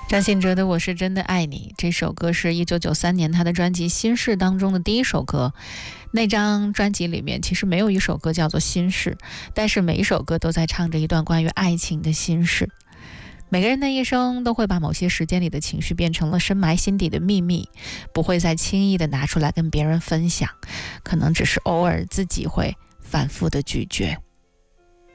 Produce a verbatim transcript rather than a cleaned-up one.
张信哲的《我是真的爱你》这首歌是一九九三年他的专辑《心事》当中的第一首歌。那张专辑里面其实没有一首歌叫做心事，但是每一首歌都在唱着一段关于爱情的心事。每个人的一生都会把某些时间里的情绪变成了深埋心底的秘密，不会再轻易的拿出来跟别人分享，可能只是偶尔自己会反复的咀嚼。